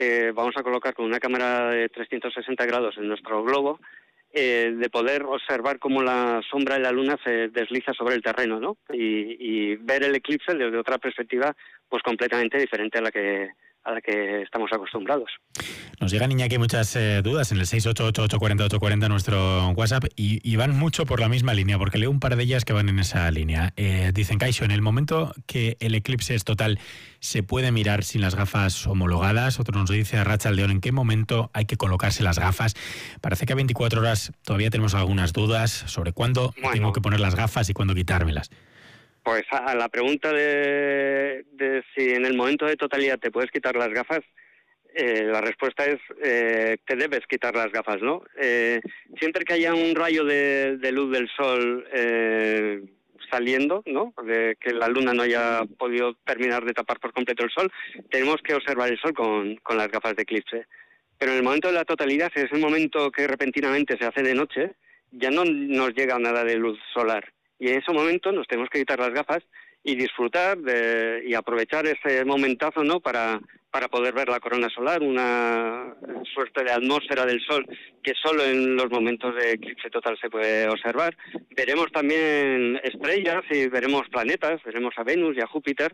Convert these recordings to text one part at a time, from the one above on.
vamos a colocar con una cámara de 360 grados en nuestro globo, de poder observar cómo la sombra de la luna se desliza sobre el terreno, ¿no? Y ver el eclipse desde otra perspectiva, pues completamente diferente a la que estamos acostumbrados. Nos llegan, Iñaki, muchas dudas en el 688-840-840, nuestro WhatsApp, y van mucho por la misma línea, porque leo un par de ellas que van en esa línea. Dicen, Kaixo, en el momento que el eclipse es total, ¿se puede mirar sin las gafas homologadas? Otro nos dice, Arratsaldeon, ¿en qué momento hay que colocarse las gafas? Parece que a 24 horas todavía tenemos algunas dudas sobre cuándo tengo que poner las gafas y cuándo quitármelas. Pues a la pregunta de si en el momento de totalidad te puedes quitar las gafas, la respuesta es te debes quitar las gafas, ¿no? Siempre que haya un rayo de luz del sol saliendo, ¿no? De que la luna no haya podido terminar de tapar por completo el sol, tenemos que observar el sol con las gafas de eclipse. Pero en el momento de la totalidad, si es el momento que repentinamente se hace de noche, ya no nos llega nada de luz solar. Y en ese momento nos tenemos que quitar las gafas y disfrutar y aprovechar ese momentazo, ¿no? Para poder ver la corona solar, una suerte de atmósfera del sol que solo en los momentos de eclipse total se puede observar. Veremos también estrellas y veremos planetas, veremos a Venus y a Júpiter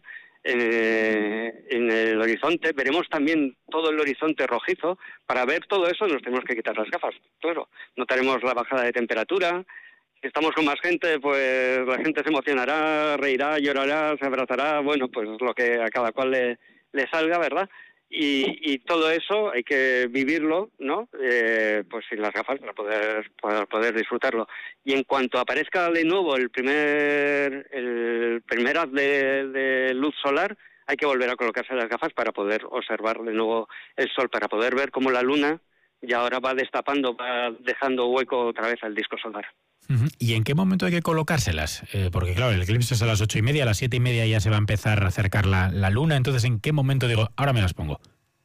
en el horizonte. Veremos también todo el horizonte rojizo. Para ver todo eso nos tenemos que quitar las gafas, claro. Notaremos la bajada de temperatura. Si estamos con más gente, pues la gente se emocionará, reirá, llorará, se abrazará, bueno, pues lo que a cada cual le salga, ¿verdad? Y todo eso hay que vivirlo, ¿no? Pues sin las gafas para poder disfrutarlo. Y en cuanto aparezca de nuevo el primer haz de luz solar, hay que volver a colocarse las gafas para poder observar de nuevo el sol, para poder ver cómo la luna ya ahora va destapando, va dejando hueco otra vez al disco solar. ¿Y en qué momento hay que colocárselas? Porque claro, el eclipse es a las 8:30, a las 7:30 ya se va a empezar a acercar la luna, entonces ¿en qué momento digo, ahora me las pongo?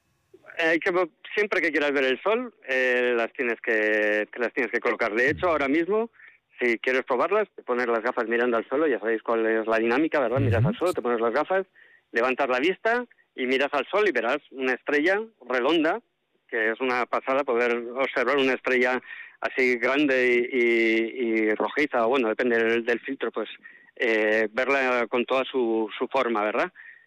Siempre que quieras ver el sol, te las tienes que colocar. De hecho, ahora mismo, si quieres probarlas, te pones las gafas mirando al suelo, ya sabéis cuál es la dinámica, ¿verdad? Miras al suelo, te pones las gafas, levantas la vista y miras al sol y verás una estrella redonda, que es una pasada poder observar una estrella así grande y rojiza, o bueno, depende del filtro, pues verla con toda su forma, ¿verdad?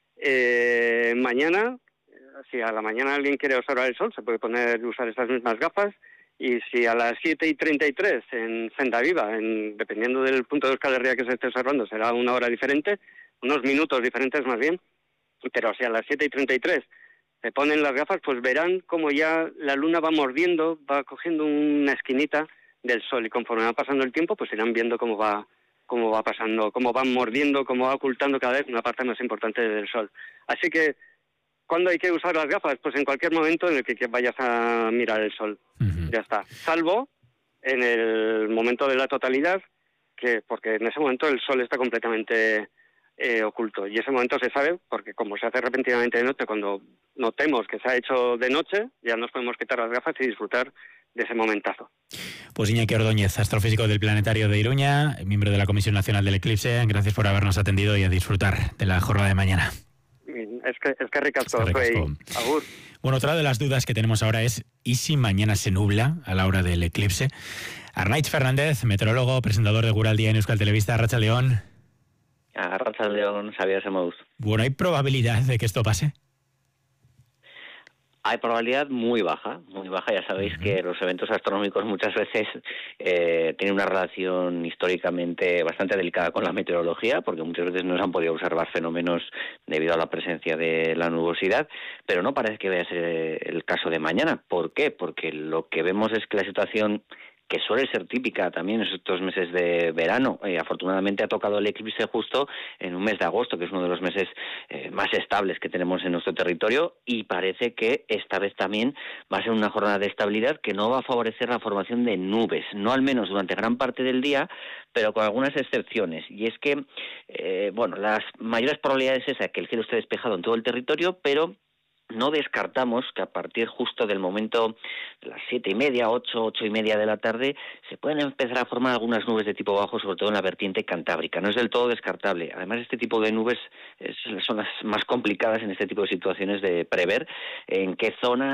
Mañana, si a la mañana alguien quiere observar el sol, se puede usar estas mismas gafas, y si a las 7:33 en Senda Viva, dependiendo del punto de Euskal Herria que se esté observando, será una hora diferente, unos minutos diferentes más bien, pero si a las 7:33 se ponen las gafas, pues verán como ya la luna va mordiendo, va cogiendo una esquinita del sol, y conforme va pasando el tiempo, pues irán viendo cómo va pasando, cómo van mordiendo, cómo va ocultando cada vez una parte más importante del sol. Así que, ¿cuándo hay que usar las gafas? Pues en cualquier momento en el que vayas a mirar el sol. Ya está. Salvo en el momento de la totalidad, porque en ese momento el sol está completamente oculto. Y ese momento se sabe porque como se hace repentinamente de noche, cuando notemos que se ha hecho de noche, ya nos podemos quitar las gafas y disfrutar de ese momentazo. Pues Iñaki Ordóñez, astrofísico del Planetario de Iruña, miembro de la Comisión Nacional del Eclipse, gracias por habernos atendido y a disfrutar de la jornada de mañana. Es que ricasco, agur. Bueno, otra de las dudas que tenemos ahora es, ¿y si mañana se nubla a la hora del eclipse? Arnaitz Fernández, meteorólogo, presentador de Guraldia en Euskal Telebista, Arratsaldeon. Arratsaldeon, Xavier Semouz. Bueno, ¿hay probabilidad de que esto pase? Hay probabilidad muy baja, ya sabéis que los eventos astronómicos muchas veces tienen una relación históricamente bastante delicada con la meteorología, porque muchas veces no se han podido observar fenómenos debido a la presencia de la nubosidad, pero no parece que vaya a ser el caso de mañana. ¿Por qué? Porque lo que vemos es que la situación, que suele ser típica también en estos meses de verano, afortunadamente ha tocado el eclipse justo en un mes de agosto, que es uno de los meses más estables que tenemos en nuestro territorio, y parece que esta vez también va a ser una jornada de estabilidad que no va a favorecer la formación de nubes, no al menos durante gran parte del día, pero con algunas excepciones. Y es que, las mayores probabilidades es que el cielo esté despejado en todo el territorio, pero no descartamos que a partir justo del momento de las 7:30, 8:30 de la tarde, se pueden empezar a formar algunas nubes de tipo bajo, sobre todo en la vertiente cantábrica. No es del todo descartable. Además, este tipo de nubes son las más complicadas en este tipo de situaciones de prever en qué zona